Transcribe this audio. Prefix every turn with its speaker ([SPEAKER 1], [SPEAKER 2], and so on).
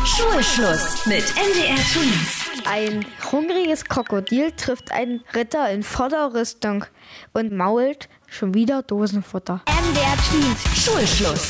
[SPEAKER 1] Schulschluss mit NDR Twins.
[SPEAKER 2] Ein hungriges Krokodil trifft einen Ritter in Vorderrüstung und mault schon wieder Dosenfutter.
[SPEAKER 1] NDR Twins. Schulschluss.